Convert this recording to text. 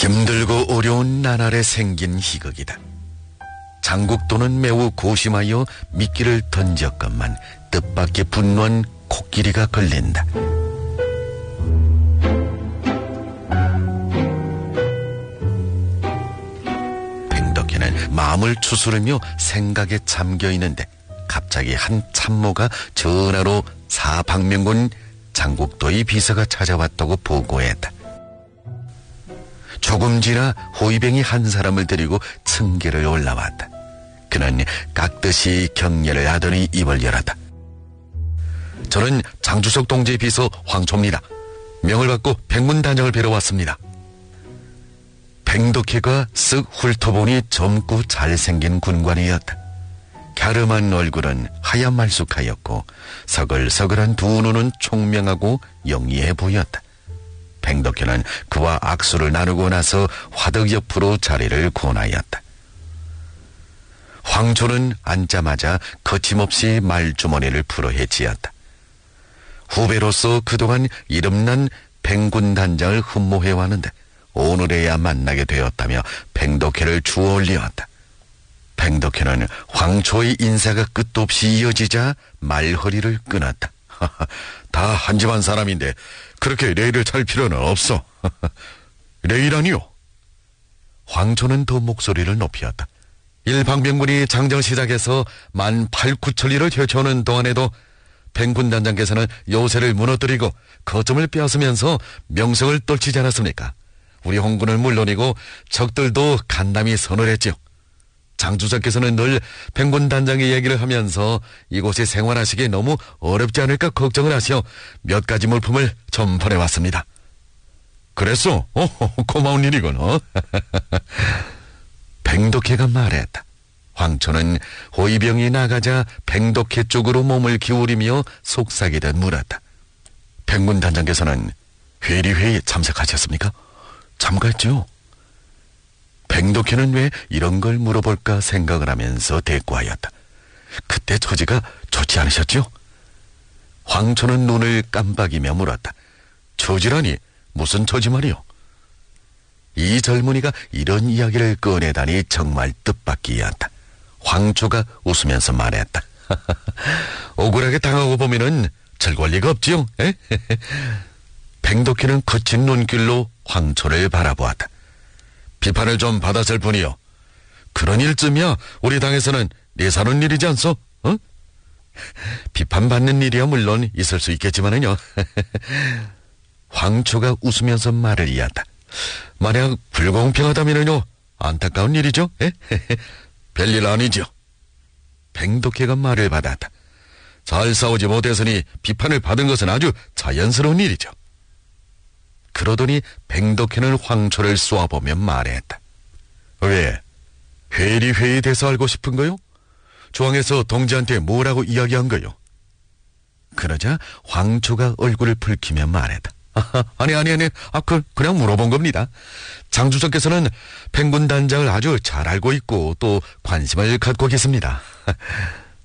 힘들고 어려운 나날에 생긴 희극이다. 장국도는 매우 고심하여 미끼를 던졌건만 뜻밖의 분노한 코끼리가 걸린다. 뱅덕회는 마음을 추스르며 생각에 잠겨 있는데 갑자기 한 참모가 전화로 사방명군 장국도의 비서가 찾아왔다고 보고했다. 조금 지나 호위병이 한 사람을 데리고 층계를 올라왔다. 그는 깍듯이 경례를 하더니 입을 열었다. 저는 장주석 동지의 비서 황초입니다. 명을 받고 백문단장을 뵈러 왔습니다. 뱅덕회가 쓱 훑어보니 젊고 잘생긴 군관이었다. 갸름한 얼굴은 하얀 말쑥하였고 서글서글한 두 눈은 총명하고 영리해 보였다. 뱅덕회는 그와 악수를 나누고 나서 화덕 옆으로 자리를 권하였다. 황초는 앉자마자 거침없이 말주머니를 풀어헤치었다. 후배로서 그동안 이름난 뱅군단장을 흠모해왔는데 오늘에야 만나게 되었다며 뱅덕회를 주어올리었다. 뱅덕회는 황초의 인사가 끝도 없이 이어지자 말허리를 끊었다. 다 한 집안 사람인데 그렇게 레이를 찰 필요는 없어. 레이라니요? 황초는 더 목소리를 높였다. 일방병군이 장정시작해서 18,9천리를 헤쳐오는 동안에도 뱅군단장께서는 요새를 무너뜨리고 거점을 빼앗으면서 명성을 떨치지 않았습니까? 우리 홍군은 물론이고 적들도 간담이 선을 했지요. 장주석께서는 늘 뱅군단장의 얘기를 하면서 이곳에 생활하시기 너무 어렵지 않을까 걱정을 하시어 몇 가지 물품을 전파해왔습니다. 그랬어? 고마운 일이군. 뱅덕회가 말했다. 황초는 호위병이 나가자 뱅덕회 쪽으로 몸을 기울이며 속삭이듯 물었다. 뱅군단장께서는 회리회의에 참석하셨습니까? 참가했죠. 뱅덕회는 왜 이런 걸 물어볼까 생각을 하면서 대꾸하였다. 그때 처지가 좋지 않으셨죠? 황초는 눈을 깜빡이며 물었다. 처지라니 무슨 처지 말이요? 이 젊은이가 이런 이야기를 꺼내다니 정말 뜻밖이었다. 황초가 웃으면서 말했다. 억울하게 당하고 보면은 즐거울 리가 없지요. 뱅덕회는 거친 눈길로 황초를 바라보았다. 비판을 좀 받았을 뿐이요. 그런 일쯤이야 우리 당에서는 네 사는 일이지 않소? 비판받는 일이야 물론 있을 수 있겠지만은요. 황초가 웃으면서 말을 이었다. 만약 불공평하다면은요 안타까운 일이죠. 별일 아니죠. 뱅덕회가 말을 받았다. 잘 싸우지 못했으니 비판을 받은 것은 아주 자연스러운 일이죠. 그러더니 뱅덕회는 황초를 쏘아보며 말했다. 왜? 회리회의 대해서 알고 싶은 거요? 조항에서 동지한테 뭐라고 이야기한 거요? 그러자 황초가 얼굴을 붉히며 말했다. 아니. 그냥 물어본 겁니다. 장주석께서는 뱅군단장을 아주 잘 알고 있고 또 관심을 갖고 계십니다.